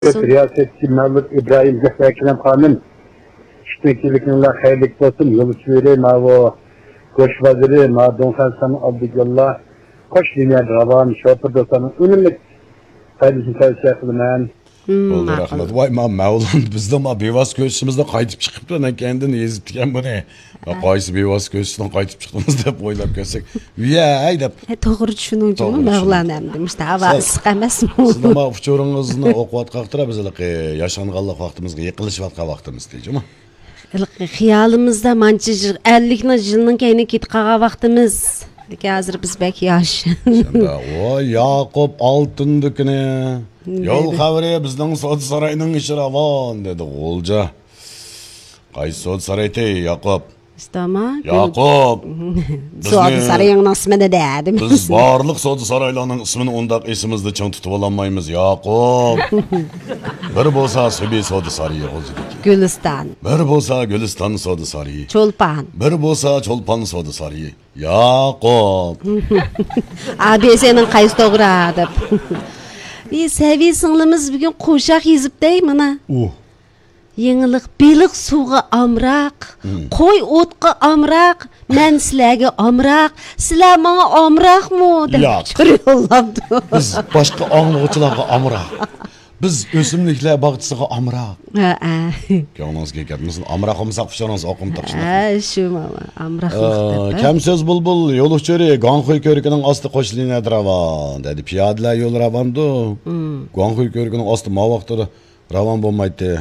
Riyasetçi Mevlüt İbrahim Zehra Hanım işbirliklerine hayırlı olsun. Yolu çeviri mavu koş vaziri madon Hasan Abdullah koş dinler ravan şoför dostlarının önümlük hayırlısı tavsiye kılman. Olur rahmet. Vay Mevlan bizde ma bevas köşkümüzde qaytib chiqibdi kendini ezib diken bu ne? Qaysi bevas köşküden qaytib chiqdınız deb o'ylab kelsak. Vay deb. To'g'ri tushunuvchimi Mevlan ham demişdi. Hava issiq emasmi? Sizda ma uchoringizni o'qiyotqaqtira bizlar yashanganlik vaqtimizga yiqilishayotgan vaqtimiz deyjimi? Xiyolimizda mancha 50 yilning keyini ketib qolgan vaqtimiz. Hozir biz bek yosh. Shunda voy Yaqub oltindikini yo'l xabari bizning sud saroyining ishi ravon dedi G'o'lja. Qaysi sud saroyi Yaqub? İstama. Yaqub. Sud saroyining ismini dedim. Biz barliq sud saroylarning ismini undaq esimizda ching tutib ololmaymiz Yaqub. Bir bo'lsa Subi sud saroyi G'o'ljadagi. Guliston. Bir bo'lsa Guliston sud saroyi. Cho'lpon. Bir bo'lsa Cho'lpon sud saroyi. Yaqub. ABS'ning qaysi to'g'ri deb. Seviye sınglimiz bugün qo'shiq yezib dey mana. Yenilik beliq suvga amraq, qo'y o'tqa amraq, men sizlarga amraq, sizlar menga amraqmi deb yo'llabdi. Biz boshqa anglovchilarga amraq. Biz o'simliklar bog'chisiga amraq. Ko'nglingiz ketmasin, amraq olmasak pishoramiz oqim taqishni. Shu mama, amraqlik. Kam so'z bulbul yo'luqchori G'anxuy ko'rigining osti qo'shilina ravon dedi. Piyodalar yo'l ravondu. G'anxuy ko'rigining osti ma vaqtida ravon bo'lmaydi.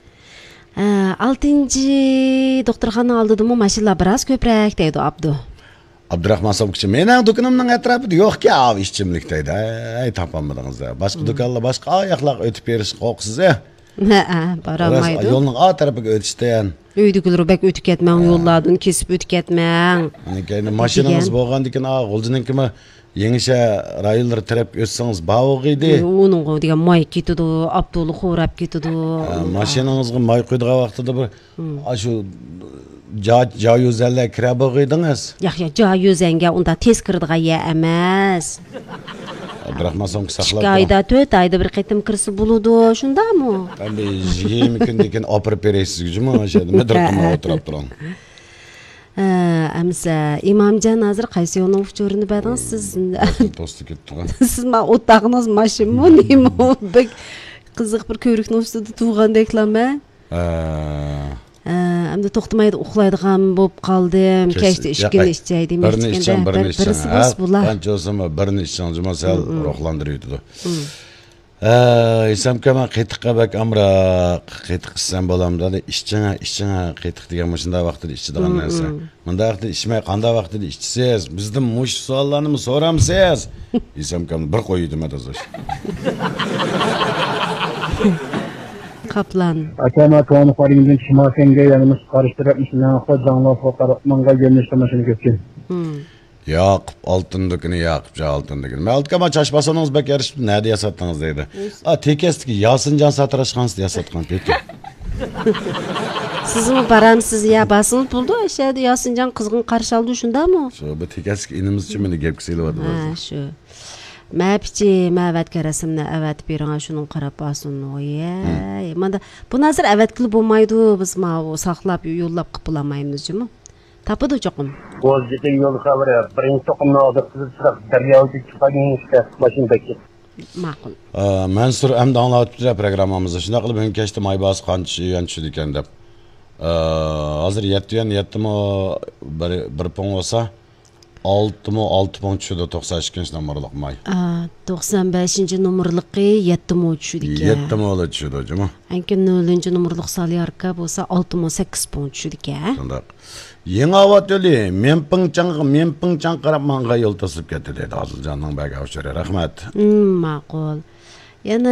6-chi doktorxona oldidimi mashinalar biroz ko'proq deydi Abdu. Abdurahmon Sobkichi mening do'konimning atrofida yo'q-ku ishchimlik deydi. Ay topolmadingiz. Boshqa do'konlar boshqa oyoqlar o'tib berish qo'rqsiz. Baramaydi. Yo'lning o tarafiga o'tishdan. Uydagilar bek o'tib ketmang, yo'llardan kesib o'tib ketmang. Keyin mashinangiz bo'lgandan G'o'ljaninkimi yangisha rayonlar taraf o'tsangiz bavg'iydi. Uning degan moy ketadi, Abdullah xo'rab ketadi. Mashinangizga moy quydigan vaqtida bir shu joyuzlar kira bog'idingiz. Yo'q, joyuzanga unda tez kirdigan ya emas. Abdurahmon Sobki saqlab. 2 oyda 4 oyda bir qitim kirsa bo'ladi, shundami? Endi 20 kundan opirib berasizmi? O'sha metroqima o'tirib turing. Amsa İmamjon hozir qaysi yo'lning uchorini badingiz siz? Do'sti ketdi. Siz ma o'taqingiz mashinmi, nima? Bek qiziq bir ko'rikni ustida tug'andeklarmi? Endi to'xtamaydi uxlaydigan bo'lib qoldim. Kechda ishga ishlaydim. Birni bular. Qanchasimi birni ishchanjima sal ruhlantiradi. Esamkama qetiqqa bak amroq qetiq qissam bo'lamda ishchina qetiq degan shunday vaqtida ichadigan narsa. Bunda vaqtda ichmay qanday vaqtida ichsiz? Bizdan mush savollarni so'ramsiz? Esamkam bir qo'ydi madazosh. Kaplan. Akama to'g'ri qo'yingdan chimasanga yanimiz qarishtirib ishlarni xo'janlar fotoqarmanga yemishlamashini ketgan. Yaqub oltindikini Yaqubcha oltindikini. Men oltkama chashbasangiz bak yarishib nada yasatdingiz deydi. Tekastiki Yasinjon satrashqansiz yasatgan peki. Sizmi baramsiz ya basın buldu aşağıda Yasinjon qizg'in qarshi oldi shundami? Shu bu tekastiki inimiz uchun meni gap qilib Ha, shu. Ma'pichi ma'vatga rasmni avat bering shuni qarab basin. Oy, mana bu nazar avat qilib bo'lmaydi, biz ma saqlab yo'llab qilib olamaymiz-mi? Tapıdı çokum. G'o'ljadagi yo'l xabari birinchi to'qimni oldi qizib chiqib daryoga chiqqan ishga mashinadagi. Ma'qul. Mansur hamda anlatib programmamizda shunday qilib men kechda maybas qancha yanchid ekan deb. Hozir 7mi bir pon olsa 6 tushdi 92 nomerlik may. 95 nomerligi 7 tushdi ekan. 7 ola tushdi hocam. Anki 0 nomerlik salyarka bo'lsa 6-8 tushdi ekan. Shunday. Yeni avat yo'li men pingchang qarab menga yo'l to'sib ketdi dedi Aziljonning bagi o'shari. Rahmat. Ma'qul. Yana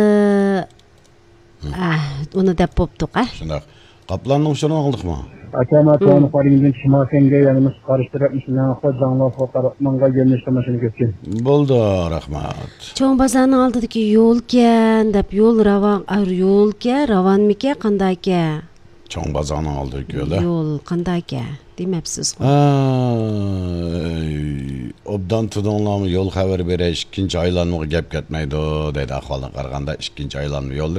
uni deb bo'pti-qa. Shunday. Qaplanning o'sharini oldikmi? Akama to'g'ri qo'yingdan chimasanga yanimiz qarishtirib ishlarni xo'janlar fotoqarmanga yemishlamashini ketgan. Bo'ldi, rahmat. Cho'ng oldidagi yo'lkan deb yo'l ravonmikan qandaykan? Cho'ng bozorning oldidagi yo'li. Yo'l qandaykan? Demabsiz. obdan tudunlarmı yol xabar berish, ikkinchi aylanmaga gap ketmaydi deydi ahvoldan qaraganda, ikkinchi aylanma yo'llar